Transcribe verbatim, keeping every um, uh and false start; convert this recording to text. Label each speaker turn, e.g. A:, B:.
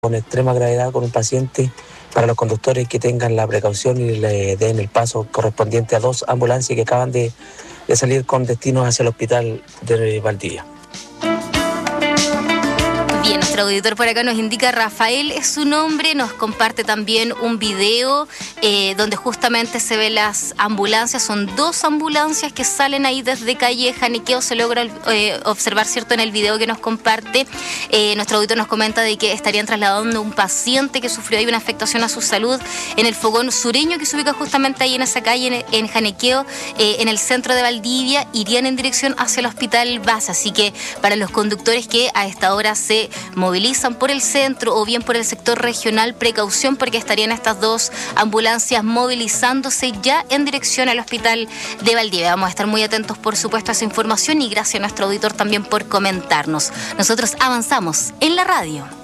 A: con extrema gravedad con un paciente, para los conductores que tengan la precaución y le den el paso correspondiente a dos ambulancias que acaban de, de salir con destinos hacia el hospital de Valdivia.
B: Bien, nuestro auditor por acá nos indica, Rafael es su nombre, nos comparte también un video eh, donde justamente se ven las ambulancias, son dos ambulancias que salen ahí desde calle Janiqueo, se logra eh, observar, ¿cierto?, en el video que nos comparte. Eh, nuestro auditor nos comenta de que estarían trasladando un paciente que sufrió ahí una afectación a su salud en el fogón sureño que se ubica justamente ahí en esa calle, en, en Janiqueo, eh, en el centro de Valdivia, irían en dirección hacia el hospital base, así que para los conductores que a esta hora se movilizan por el centro o bien por el sector regional, precaución porque estarían estas dos ambulancias movilizándose ya en dirección al hospital de Valdivia. Vamos a estar muy atentos, por supuesto, a esa información y gracias a nuestro auditor también por comentarnos. Nosotros avanzamos en la radio.